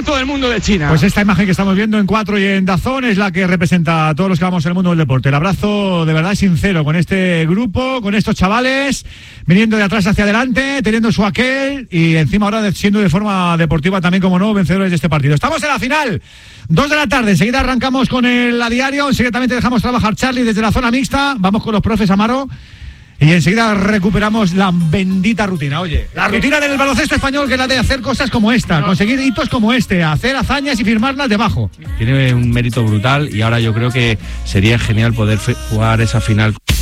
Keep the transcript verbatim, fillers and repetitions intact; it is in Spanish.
abrazo del mundo de China. Pues esta imagen que estamos viendo en Cuatro y en DAZN es la que representa a todos los que vamos en el mundo del deporte. El abrazo de verdad sincero con este grupo, con estos chavales, viniendo de atrás hacia adelante, teniendo su aquel y encima ahora siendo de forma deportiva también, como no, vencedores de este partido. Estamos en la final, dos de la tarde, enseguida arrancamos con el a diario, enseguida también te dejamos trabajar, Charlie, desde la zona mixta, vamos con los profes, Amaro. Y enseguida recuperamos la bendita rutina. Oye, la rutina del baloncesto español, que es la de hacer cosas como esta, conseguir hitos como este, hacer hazañas y firmarlas debajo. Tiene un mérito brutal y ahora yo creo que sería genial poder jugar esa final.